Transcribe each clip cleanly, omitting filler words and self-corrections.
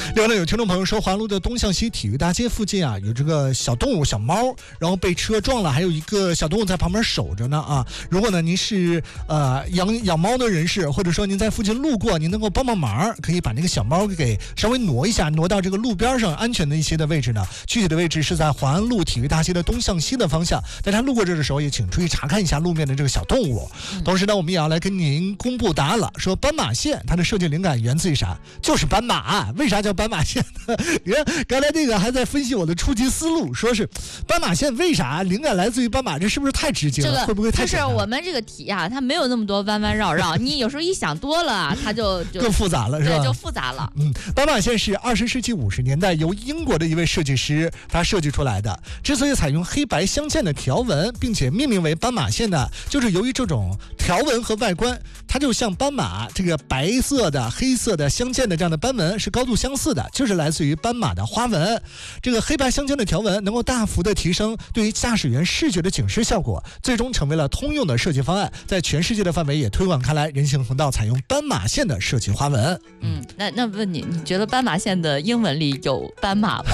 另外呢，有听众朋友说，华路的东向西体育大街附近啊，有这个小动物小猫，然后被车撞了，还有一个小动物在旁边守着呢啊。如果呢您是养猫的人士，或者说您在附近路过，您能够帮忙，可以把那个小猫给稍微挪一下，挪到这个路边上安全的一些的位置呢。具体的位置是在华安路体育大街的东向西的方向。大家路过这的时候也请注意查看一下路面的这个小动物。同时呢，我们也要来跟您公布答案了，说斑马线它的设计灵感源自于啥？就是斑马。为啥叫斑马线呢？你看刚才那个还在分析我的初级思路，说是斑马线为啥灵感来自于斑马，这是不是太直接了？会不会太就是我们这个题啊，它没有那么多弯弯绕绕，你有时候一想多了，它就更复杂了，是吧？ 对，就复杂了。 斑马线是20世纪50年代由英国的一位设计师他设计出来的。之所以采用黑白相间的条纹，并且命名为斑马线呢，就是由于这种条纹和外观，它就像斑马这个白色的、黑色的相间的这样的斑纹是高度相似的，就是来自于斑马的花纹。这个黑白相间的条纹能够大幅的提升对于驾驶员视觉的警示效果，最终成为了通用的设计方案，在全世界的范围也推广开来。人行横道采用斑马线的设计花纹。 那问你觉得斑马线的英文里有斑马吗？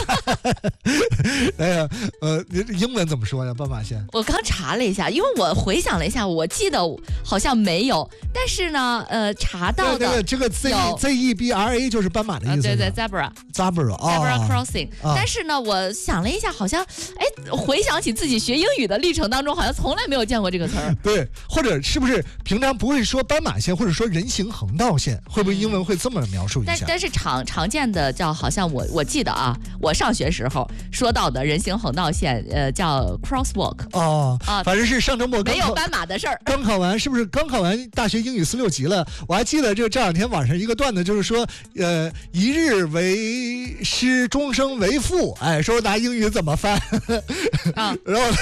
哎呀，英文怎么说呀？斑马线？ 我刚查了一下，因为我回想了一下，我记得好像没有，但是呢，查到的这个 ZEBRA 就是斑马的意思。 对 ，zebra crossing。但是呢，我想了一下，好像回想起自己学英语的历程当中，好像从来没有见过这个词儿。 对，或者是不是平常不会说斑马线，或者说人行横道线，会不会英文会这么描述一下？ 但是常见的叫，好像我记得啊，我上学时候说到的人行横道线，叫 crosswalk。 反正是上周末没有斑马的事儿。 刚考完，是不是刚考完大学英语4、6级了？我还记得这两天网上一个段子，就是说，一日为师，终生为父。说拿英语怎么翻？然后